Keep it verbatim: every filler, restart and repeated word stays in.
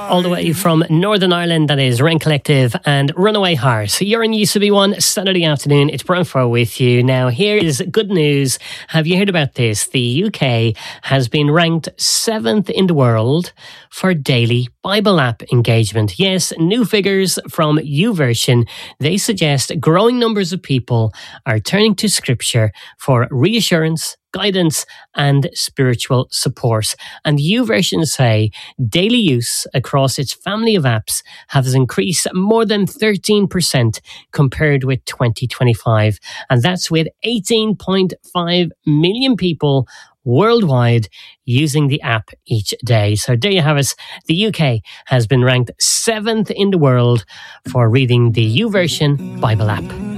all the way from Northern Ireland, that is Rent Collective and Runaway Heart. You're in U C B one Saturday afternoon. It's Brian Fro with you. Now, here is good news. Have you heard about this? The U K has been ranked seventh in the world for daily Bible app engagement. Yes, new figures from YouVersion. They suggest growing numbers of people are turning to Scripture for reassurance, guidance and spiritual support. And YouVersion say daily use across its family of apps has increased more than thirteen percent compared with twenty twenty-five. And that's with eighteen point five million people worldwide using the app each day. So there you have it. The U K has been ranked seventh in the world for reading the YouVersion Bible app.